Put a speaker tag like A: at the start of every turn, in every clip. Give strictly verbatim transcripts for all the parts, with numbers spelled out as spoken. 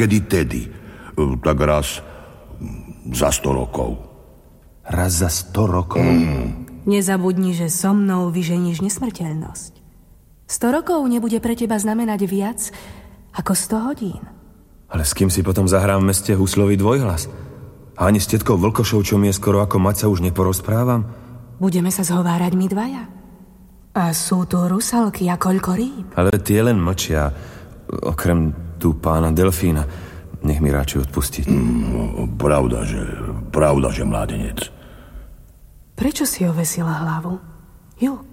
A: kedy tedy. Tak raz za sto rokov.
B: Raz za sto rokov?
A: Mm.
C: Nezabudni, že so mnou vyženíš nesmrteľnosť. Sto rokov nebude pre teba znamenať viac ako sto hodín.
B: Ale s kým si potom zahrám v meste huslový dvojhlas? A ani s tetkou Vlkošou, čo mi je skoro ako mať, sa už neporozprávam?
C: Budeme sa zhovárať my dvaja. A sú tu rusalky a koľko rýb.
B: Ale tie len mlčia. Okrem tu pána Delfína. Nech mi radšej odpustiť.
A: Mm, pravda, že... Pravda, že mládenec.
C: Prečo si ovesila hlavu? Juk.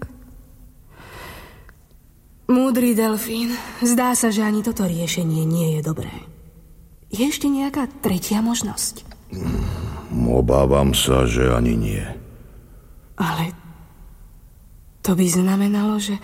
C: Múdry delfín, zdá sa, že ani toto riešenie nie je dobré. Je ešte nejaká tretia možnosť?
A: Mm, obávam sa, že ani nie.
C: Ale to by znamenalo, že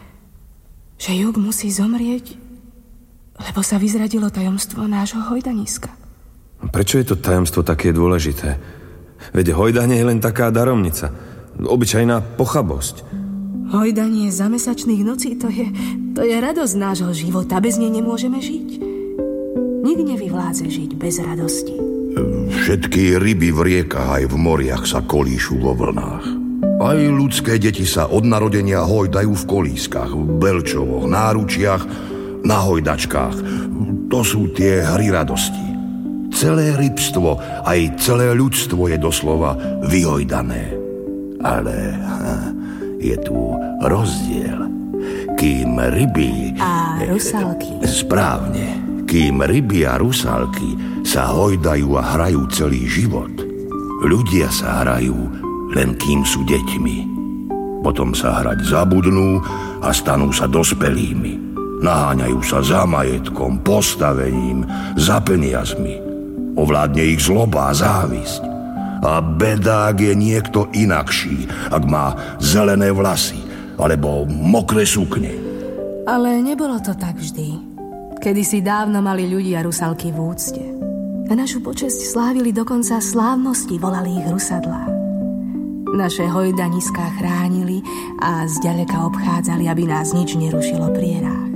C: že Juk musí zomrieť, lebo sa vyzradilo tajomstvo nášho hojdaniska.
B: Prečo je to tajomstvo také dôležité? Veď hojdanie je len taká daromnica. Obyčajná pochabosť.
C: Hojdanie za mesačných nocí, to je, to je radosť nášho života. Bez nej nemôžeme žiť. Nik nevyvládze žiť bez radosti.
A: Všetky ryby v riekach aj v moriach sa kolíšu vo vlnách. Aj ľudské deti sa od narodenia hojdajú v kolískach, v belčovoch, náručiach, na hojdačkách. To sú tie hry radosti. Celé rybstvo, aj celé ľudstvo je doslova vyhojdané. Ale je tu rozdiel. Kým ryby...
C: A rusalky.
A: Správne. Kým ryby a rusalky sa hojdajú a hrajú celý život, ľudia sa hrajú len kým sú deťmi. Potom sa hrať zabudnú a stanú sa dospelými. Naháňajú sa za majetkom, postavením, za peniazmi. Ovládne ich zloba a závisť. A beda, ak je niekto inakší, ak má zelené vlasy alebo mokré sukne.
C: Ale nebolo to tak vždy. Kedysi dávno mali ľudia rusalky v úcte. Na našu počesť slávili dokonca slávnosti, volali ich rusadlá. Naše hojdaniská chránili a zďaleka obchádzali, aby nás nič nerušilo pri hrách.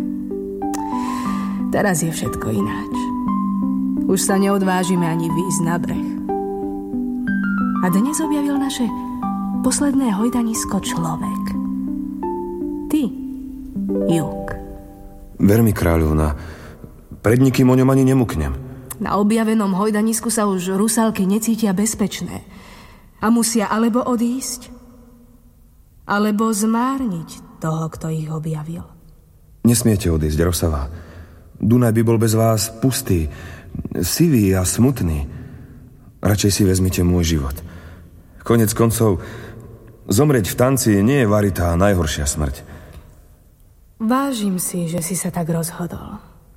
C: Teraz je všetko ináč. Už sa neodvážime ani výjsť na breh. A dnes objavil naše posledné hojdanisko človek. Ty, Juk.
B: Ver mi, kráľovna, pred nikým o ňom ani nemuknem.
C: Na objavenom hojdanisku sa už rusalky necítia bezpečné a musia alebo odísť, alebo zmárniť toho, kto ich objavil.
B: Nesmiete odísť, Rosava. Dunaj by bol bez vás pustý, sivý a smutný. Radšej si vezmite môj život. Konec koncov, zomrieť v tanci nie je varitá najhoršia smrť.
C: Vážim si, že si sa tak rozhodol.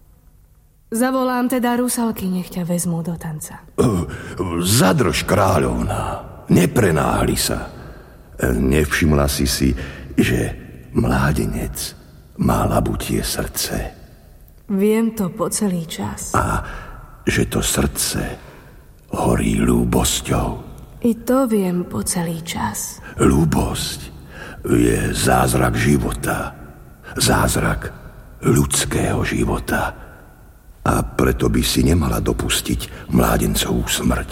C: Zavolám teda rusalky, nech ťa vezmú do tanca.
A: Zadrž, kráľovna. Neprenáhli sa. Nevšimla si si, že mládenec má labutie srdce.
C: Viem to po celý čas.
A: A že to srdce horí ľúbosťou.
C: I to viem po celý čas.
A: Ľúbosť je zázrak života. Zázrak ľudského života. A preto by si nemala dopustiť mládencovú smrť.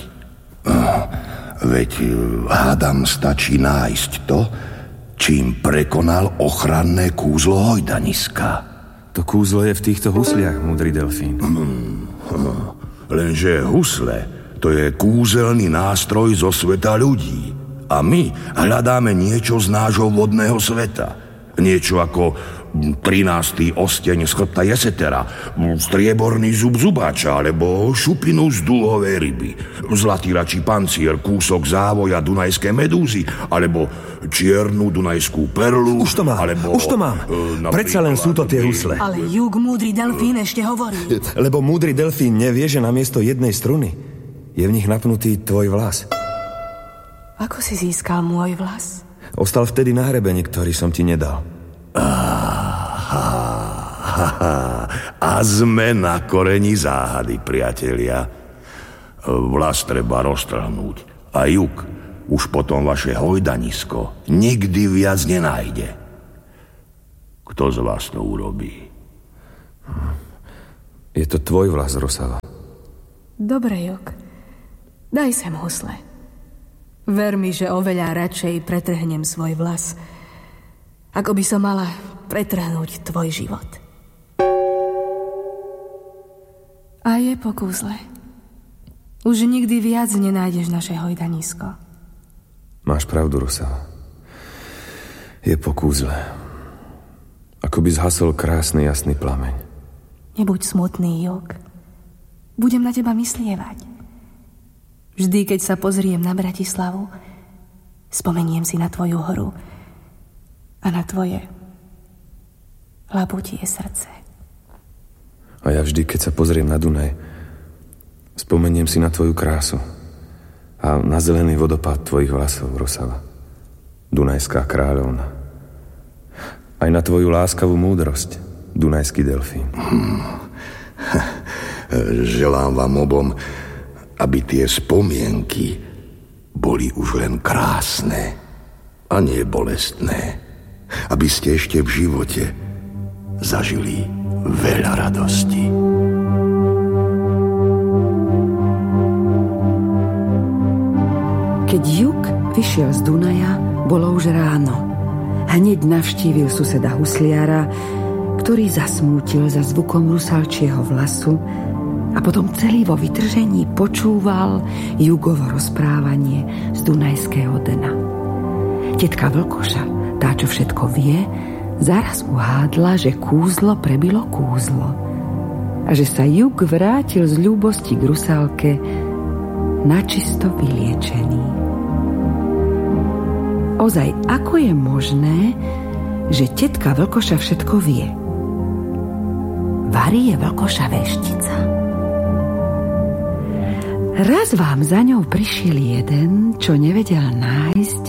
A: Veď hádam stačí nájsť to, čím prekonal ochranné kúzlo hojdaniska.
B: To kúzlo je v týchto husliach, múdry delfín.
A: Hmm, lenže husle, to je kúzelný nástroj zo sveta ľudí. A my hľadáme niečo z nášho vodného sveta. Niečo ako trinásty osteň z chrbta Jesetera, strieborný zub zubáča, alebo šupinu z dúhovej ryby, zlatý račí pancier, kúsok závoja dunajskej medúzy, alebo čiernu dunajskú perlu.
B: Už to mám,
A: alebo,
B: už to mám. E, Predsa len sú to tie husle.
C: Ale Juk, múdry delfín, ešte hovorí.
B: Lebo múdry delfín nevie, že namiesto jednej struny je v nich napnutý tvoj vlas.
C: Ako si získal môj vlas?
B: Ostal vtedy na hrebení, ktorý som ti nedal.
A: Aha, a sme na koreni záhady, priatelia. Vlas treba roztrhnúť. A Juk už potom vaše hojdanisko nikdy viac nenájde. Kto z vás to urobí?
B: Je to tvoj vlas, Rosava.
C: Dobre, Jok. Daj sem husle. Ver mi, že oveľa radšej pretrhnem svoj vlas, ako by som mala pretrhnúť tvoj život. A je po kúzle. Už nikdy viac nenájdeš naše hojdanisko.
B: Máš pravdu, Rosava. Je po kúzle. Ako by zhasol krásny jasný plameň.
C: Nebuď smutný, Jok. Budem na teba myslievať. Vždy, keď sa pozriem na Bratislavu, spomeniem si na tvoju horu a na tvoje labutie srdce.
B: A ja vždy, keď sa pozriem na Dunaj, spomeniem si na tvoju krásu a na zelený vodopád tvojich vlasov, Rosava. Dunajská kráľovna. Aj na tvoju láskavú múdrosť, Dunajský delfín.
A: Hmm. Želám vám obom, aby tie spomienky boli už len krásne a nie bolestné. Aby ste ešte v živote zažili veľa radosti.
D: Keď Juk vyšiel z Dunaja, bolo už ráno. Hneď navštívil suseda husliara, ktorý zasmútil za zvukom rusalčieho vlasu a potom celý vo vytržení počúval Jugovo rozprávanie z Dunajského dna. Tetka Vlkoša, tá, čo všetko vie, zaraz uhádla, že kúzlo prebilo kúzlo a že sa Jug vrátil z ľúbosti k Rusálke načisto vyliečený. Ozaj, ako je možné, že tetka Vlkoša všetko vie? Varí je Vlkoša veštica. Raz vám za ňou prišiel jeden, čo nevedel nájsť,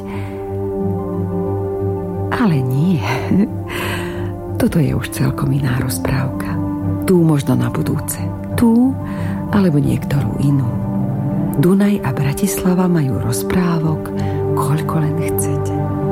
D: ale nie. Toto je už celkom iná rozprávka. Tu možno na budúce. Tu, alebo niektorú inú. Dunaj a Bratislava majú rozprávok, koľko len chcete.